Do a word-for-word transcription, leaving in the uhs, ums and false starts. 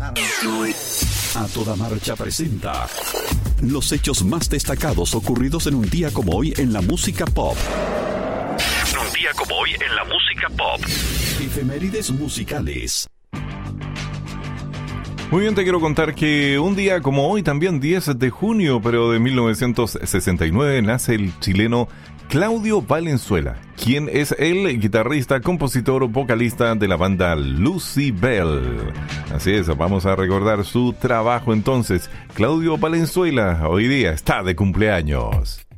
A Toda Marcha presenta los hechos más destacados ocurridos en un día como hoy en la música pop. Un día como hoy en la música pop. Efemérides musicales. Muy bien, te quiero contar que un día como hoy, también diez de junio, pero de mil novecientos sesenta y nueve, nace el chileno Claudio Valenzuela, quien es el guitarrista, compositor, vocalista de la banda Lucybell. Así es, vamos a recordar su trabajo entonces. Claudio Valenzuela hoy día está de cumpleaños.